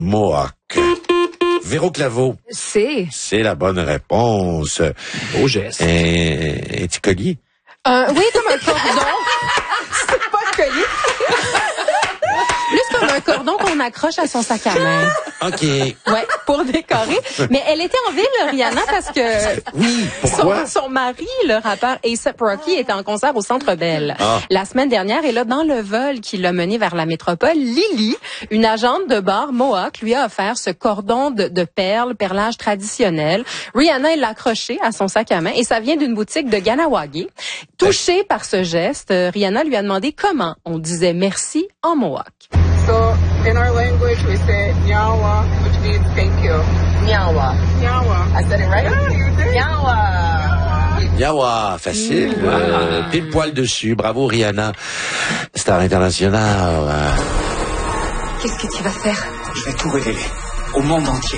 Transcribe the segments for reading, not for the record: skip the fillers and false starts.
Mohawk. Véro Claveau. C'est la bonne réponse. Beau geste. Un petit collier. Oui, comme un cordon. C'est pas un collier. Plus comme un cordon qu'on accroche à son sac à main. OK. Ouais, pour décorer. Mais elle était en ville, Rihanna, parce que Oui, pourquoi? son mari, le rappeur A$AP Rocky, était en concert au Centre Bell la semaine dernière. Et là, dans le vol qui l'a mené vers la métropole, Lily, une agente de bar Mohawk, lui a offert ce cordon de perles, perlage traditionnel. Rihanna, elle l'a accroché à son sac à main et ça vient d'une boutique de Ganawagi. Touchée par ce geste, Rihanna lui a demandé comment on disait merci en Mohawk. So, in our language, we say Nyawa, which means thank you. Nyawa. Nyawa. I said it right? Yeah, you did. Nyawa. Yawa, facile. Pile poil dessus. Bravo, Rihanna. Star internationale. Qu'est-ce que tu vas faire? Je vais tout révéler au monde entier.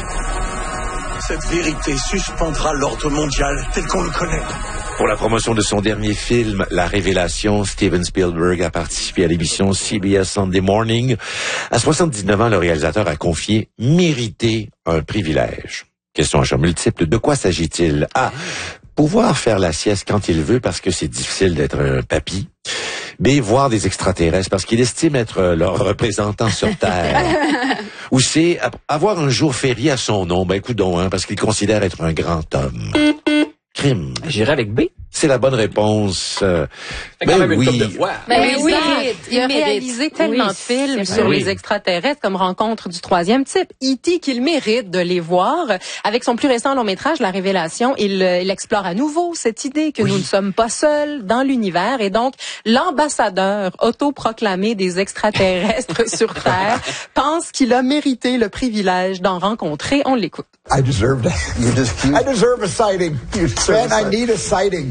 Cette vérité suspendra l'ordre mondial tel qu'on le connaît. Pour la promotion de son dernier film, La Révélation, Steven Spielberg a participé à l'émission CBS Sunday Morning. À 79 ans, le réalisateur a confié « Mériter un privilège ». Question à choix multiple. De quoi s'agit-il? A. Pouvoir faire la sieste quand il veut parce que c'est difficile d'être un papy. B. Voir des extraterrestres parce qu'il estime être leur représentant sur Terre. Ou C. Avoir un jour férié à son nom. Ben, coudonc, parce qu'il considère être un grand homme. Crime. J'irai avec B. C'est la bonne réponse. Fait quand même une couple de fois. Ben oui, mérite, il a il mérite. réalisé tellement Oui, de films c'est sur vrai. les extraterrestres comme Rencontre du troisième type. E.T. qu'il mérite de les voir. Avec son plus récent long métrage, La Révélation, il explore à nouveau cette idée que nous ne sommes pas seuls dans l'univers et donc l'ambassadeur autoproclamé des extraterrestres sur Terre pense qu'il a mérité le privilège d'en rencontrer. On l'écoute. I deserve that. I deserve a sighting. Man, I need a sighting.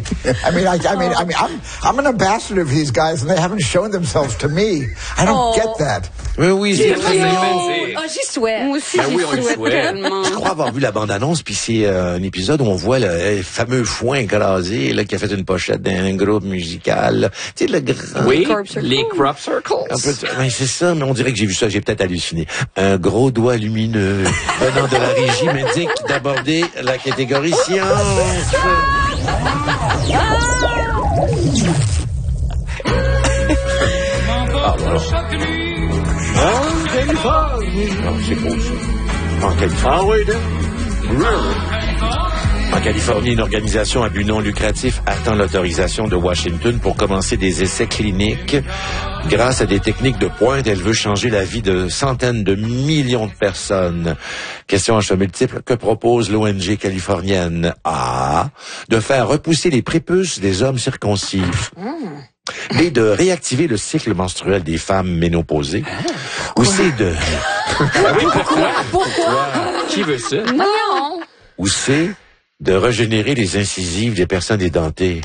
I'm an ambassador of these guys, and they haven't shown themselves to me. I don't get that. Oui, c'est très mignon. Oh, j'y souhaite. Moi aussi, Ben oui, on le souhaite. tellement. Je crois avoir vu la bande-annonce, puis c'est un épisode où on voit le fameux foin écrasé là, qui a fait une pochette d'un groupe musical. Tu sais, le grand... Oui, Crop circle. les crop circles. Un peu ouais, c'est ça, mais on dirait que j'ai vu ça, j'ai peut-être halluciné. Un gros doigt lumineux venant de la régie m'indique d'aborder la catégorie science. Ah, voilà. Non, c'est beau, ça. En Californie. En Californie, une organisation à but non lucratif attend l'autorisation de Washington pour commencer des essais cliniques. Grâce à des techniques de pointe, elle veut changer la vie de centaines de millions de personnes. Question à choix multiple. Que propose l'ONG californienne? A. De faire repousser les prépuces des hommes circoncis. B. De réactiver le cycle menstruel des femmes ménopausées. Ou C. De... Pourquoi? Qui veut ça? Non. Ou C. De régénérer les incisives des personnes édentées.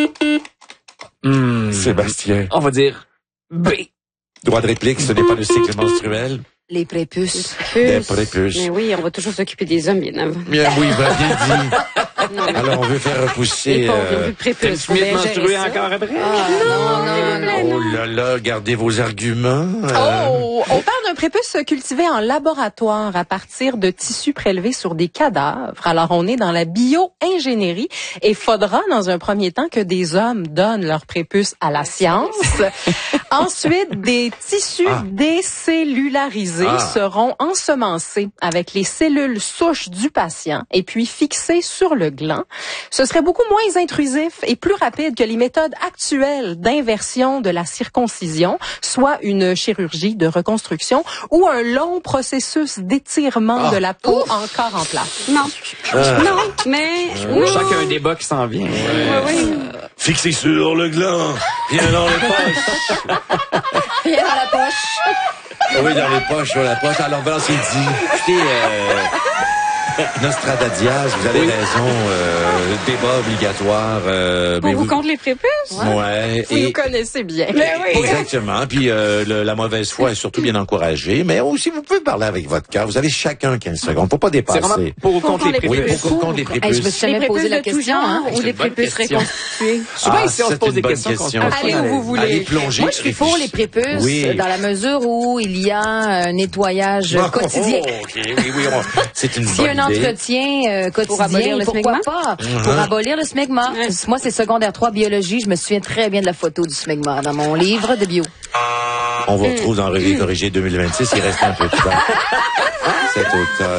Sébastien. On va dire B. Droit de réplique, ce n'est pas le cycle menstruel. Les prépuces. Des prépuces. Mais oui, on va toujours s'occuper des hommes, bien avant. Bien oui, bien dit. Alors, on veut faire repousser... Les pauvres, ils ont plus de prépuces. Faut bien gérer menstruer ça. encore après? Oh là là, gardez vos arguments. Oh, on parle d'un prépuce cultivé en laboratoire à partir de tissus prélevés sur des cadavres. Alors, on est dans la bio-ingénierie et faudra, dans un premier temps, que des hommes donnent leur prépuce à la science. Ensuite, des tissus décellularisés seront ensemencés avec les cellules souches du patient et puis fixés sur le gland. Ce serait beaucoup moins intrusif et plus rapide que les méthodes actuelles d'inversion de la circoncision, soit une chirurgie de reconstruction ou un long processus d'étirement de la peau encore en place. Non. Non, mais... non. Chacun un débat qui s'en vient. Oui. Fixé sur le gland, bien dans les poches. Rien dans la poche. Oui, dans les poches, sur la poche. Alors, voilà, c'est dit. Écoutez, Nostradadias, vous avez raison. Débat obligatoire. Pour vous contre les prépuces? Ouais. Vous nous connaissez bien. Exactement. Puis la mauvaise foi est surtout bien encouragée. Mais aussi, vous pouvez parler avec votre cœur. Vous avez chacun 15 secondes. Faut pas C'est vraiment dépasser. pour ou contre les Oui, prépuces. pour contre les Hey, je me prépuces. suis jamais posé la question, hein? C'est Ou les une bonne prépuces question. reconstituées? Souvent, ici, on se c'est pose une des bonne questions. question. Allez où vous voulez. Allez plonger. Moi, je suis pour les prépuces Oui. dans la mesure où il y a un nettoyage quotidien. Oh, OK, oui, c'est une S'il y a bonne un idée. entretien Pour abolir quotidien, le pourquoi smegma? pas? Pour abolir le smegma. Moi, c'est secondaire 3 biologie. Je me souviens très bien de la photo du smegma dans mon livre de bio. On vous retrouve dans Revue corrigée 2026. Il reste un peu de temps. Cet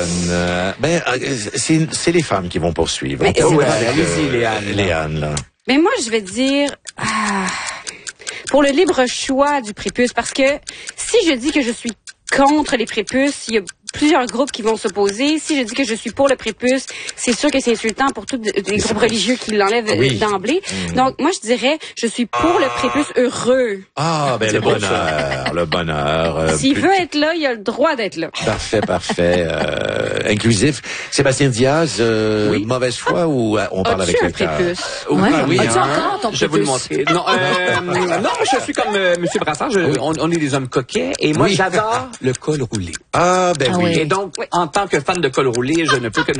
automne. C'est les femmes qui vont poursuivre. Mais On ouais, commence avec, allez-y, Léane. Léane, là. Mais moi, je vais dire pour le libre choix du prépuce, parce que si je dis que je suis contre les prépuces, il y a plusieurs groupes qui vont s'opposer. Si je dis que je suis pour le prépuce, c'est sûr que c'est insultant pour tous les groupes religieux qui l'enlèvent d'emblée. Donc, moi, je dirais, je suis pour le prépuce heureux. Ah, ben le bonheur, le bonheur. S'il plus- veut être là, il a le droit d'être là. Parfait. Inclusif. Sébastien Diaz, mauvaise foi ou on parle avec As-tu le un cœur? prépuce? Oui, oui, As-tu hein. encore ton Je vais vous le prépuce? montrer. Non, je suis comme Monsieur Brassard. On est des hommes coquets. Et moi, j'adore le col roulé. Ah, ben Ah oui. oui. Et donc, en tant que fan de col roulé, je ne peux que Te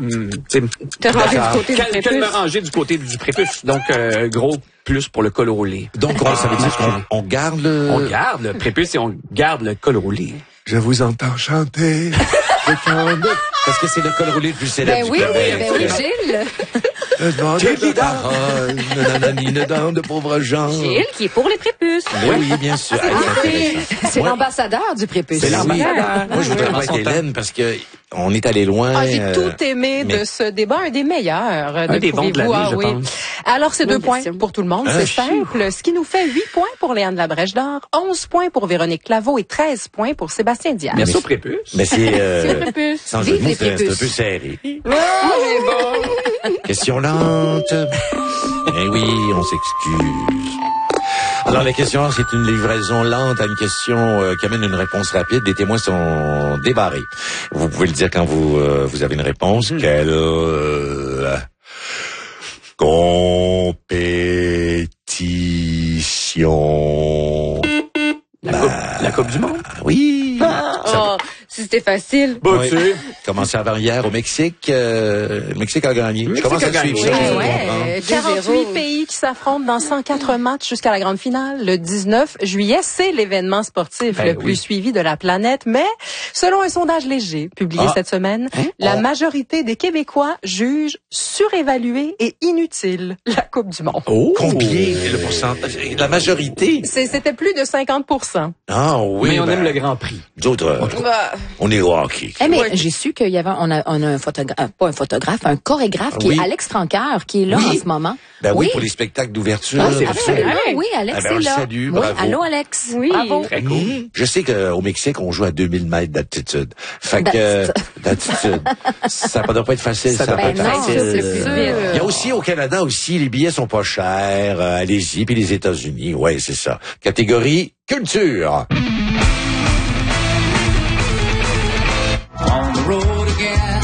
ranger du côté du que me prépuce. ranger du côté du prépuce. Donc, gros plus pour le col roulé. Donc, ça veut dire qu'on garde le... On garde le prépuce et on garde le col roulé. Je vous entends chanter. Parce que c'est le col roulé le plus célèbre Ben du oui, Québec. Gilles. Demande de parole, nananine dans de pauvres gens. Gilles, qui est pour les prépuces. Oui, bien sûr. Ah, c'est intéressant. C'est Moi, l'ambassadeur du prépuce. c'est l'ambassadeur. Moi, je voudrais Dans pas être son temps. Hélène parce que on est allé loin. Ah, j'ai tout aimé mais- de ce débat, un des meilleurs. Un des bons de l'année, je pense. Alors, c'est Bonne 2 points question. pour tout le monde, Ah, c'est simple. Ce qui nous fait 8 points pour Léane Labrèche d'Or, 11 points pour Véronique Claveau et 13 points pour Sébastien Diaz. Merci au prépuce. Mais c'est prépuce. sans jeu de Vive mots, les c'est un prépuces. peu serré. Question lente. Eh oui, on s'excuse. Alors, la question, c'est une livraison lente à une question qui amène une réponse rapide. Les témoins sont débarrés. Vous pouvez le dire quand vous avez une réponse. Quelle compétition? La Coupe du Monde. Oui. Oh, si c'était facile. Oui. Commencé avant hier au Mexique. Le Mexique a gagné. Je commence à a suivre gagné. ça. je Ouais, comprends. ouais. 48 pays qui s'affrontent dans 104 matchs jusqu'à la grande finale. Le 19 juillet, c'est l'événement sportif Ben le plus oui. suivi de la planète. Mais selon un sondage léger publié cette semaine, la majorité des Québécois jugent surévaluée et inutile la Coupe du Monde. Combien le pourcentage? La majorité? C'était plus de 50%. Ah oui. Mais on ben, aime le Grand Prix. D'autres, on est au hockey. Eh mais j'ai su qu'il y avait on a un photographe, pas un photographe, un chorégraphe qui Oui. est Alex Franqueur qui est là Oui. en ce moment. Ben oui, pour les spectacles d'ouverture. Ah, tout ça. absolument. Oui, Alex Ah ben, on est le là. salue, Oui, bravo. allô Alex. Oui. Bravo. Très cool. Je sais qu'au Mexique, on joue à 2000 mètres d'altitude. Fait que, d'altitude. Ça doit pas être facile, ça doit peut pas être Ben non, facile. c'est plus vite. Il y a aussi au Canada aussi, les billets sont pas chers. Allez-y, puis les États-Unis, ouais, c'est ça. Catégorie culture. On the road again,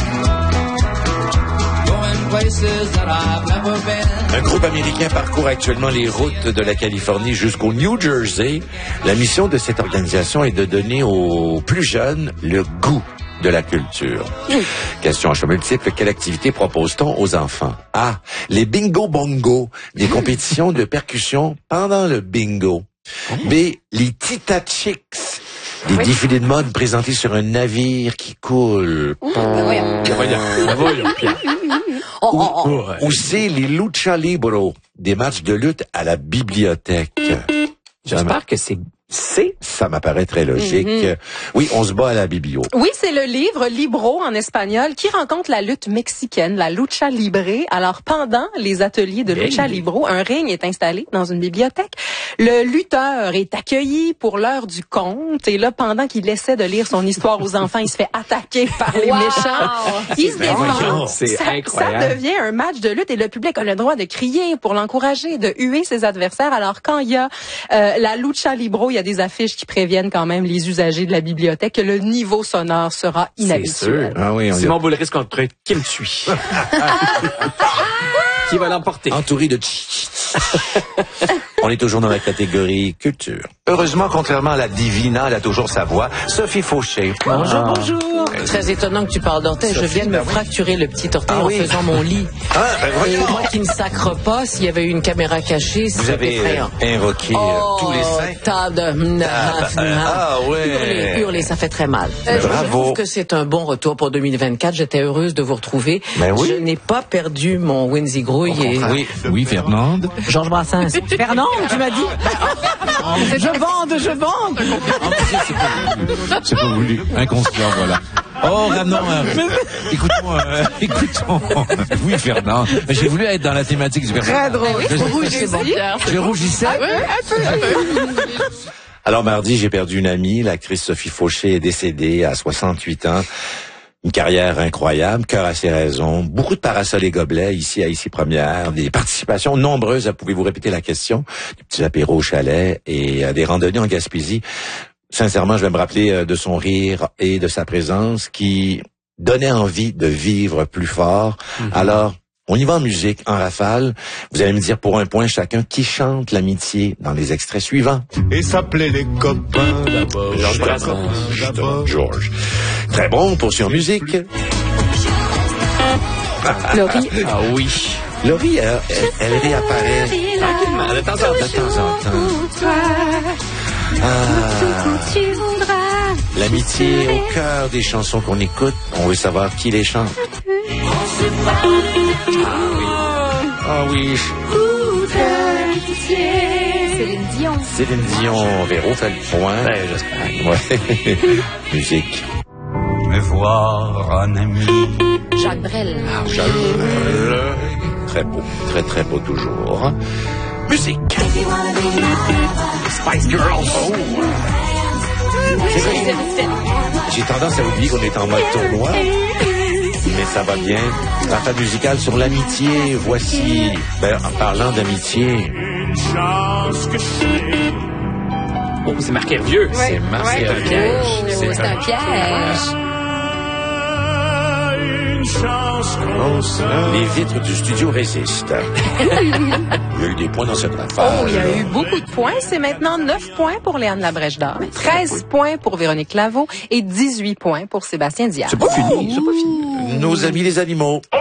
going places that I've never been. Un groupe américain parcourt actuellement les routes de la Californie jusqu'au New Jersey. La mission de cette organisation est de donner aux plus jeunes le goût de la culture. Question à choix multiple. Quelle activité propose-t-on aux enfants? A. Les bingo bongo, des compétitions de percussion pendant le bingo. B. Les Tita Chicks, des défilés de mode présentés sur un navire qui coule. Voyons, Pierre. Ou C. Les Lucha Libro, des matchs de lutte à la bibliothèque. J'espère que c'est Ça m'apparaît très logique. Oui, on se bat à la biblio. Oui, c'est le livre Libro en espagnol qui rencontre la lutte mexicaine, la lucha libre. Alors, pendant les ateliers de lucha libro, un ring est installé dans une bibliothèque. Le lutteur est accueilli pour l'heure du conte. Et là, pendant qu'il essaie de lire son histoire aux enfants, il se fait attaquer par les méchants. Il se défend. c'est Ça incroyable. devient un match de lutte et le public a le droit de crier pour l'encourager, de huer ses adversaires. Alors, quand il y a la lucha libro, il y a a des affiches qui préviennent quand même les usagers de la bibliothèque que le niveau sonore sera inhabituel. Ah oui, Simon Boulris contre Kim Thuy. Qui va l'emporter? Entouré de On est toujours dans la catégorie culture. Heureusement, contrairement à la Divina, elle a toujours sa voix. Sophie Fauché. Bonjour, bonjour. Très étonnant que tu parles d'orteil. Je viens de me fracturer le petit orteil en faisant mon lit. Et moi qui ne sacre pas, s'il y avait eu une caméra cachée, vous c'était avez effrayant. invoqué tous les saints. Hurler, ça fait très mal. Je trouve que c'est un bon retour pour 2024. J'étais heureuse de vous retrouver. Je n'ai pas perdu mon Winzy Grouille. Oui, Fernande. Georges Brassens. Fernande, tu m'as dit? Je bande. C'est pas voulu. Inconscient, voilà. Oh, non, écoutons. Oui, Fernand. J'ai voulu être dans la thématique du Très drôle. Je rougissais. Alors, mardi, j'ai perdu une amie. L'actrice Sophie Fauché est décédée à 68 ans. Une carrière incroyable, cœur à ses raisons, beaucoup de parasols et gobelets ici à Ici Première, des participations nombreuses, pouvez-vous répéter la question, des petits apéros au chalet et des randonnées en Gaspésie. Sincèrement, je vais me rappeler de son rire et de sa présence qui donnait envie de vivre plus fort. Alors, on y va en musique, en rafale. Vous allez me dire pour un point chacun qui chante l'amitié dans les extraits suivants. Et s'appelait les copains d'abord. Georges. Très bon, on poursuit en musique. Laurie. Ah oui. Laurie, elle réapparaît tranquillement, de temps en temps. L'amitié au cœur des chansons qu'on écoute. On veut savoir qui les chante. Ah oui. Céline Dion. Véro fait le point. Ouais. Musique. Mais voir un ami. Jacques Brel. Très beau. Très, très beau toujours. Musique. Spice Girls. Oh. J'ai tendance à oublier qu'on est en mode tournoi. Mais ça va bien. Rafale musicale sur l'amitié. Voici, en parlant d'amitié. Oh, c'est marqué vieux. C'est marqué un piège. C'est un piège. Les vitres du studio résistent. Il y a eu des points dans cette rafale. Oh, il y a eu beaucoup de points. C'est maintenant 9 points pour Léane Labrèche d'Or, 13 points pour Véronique Laveau et 18 points pour Sébastien Diaz. C'est pas fini. Nos amis les animaux.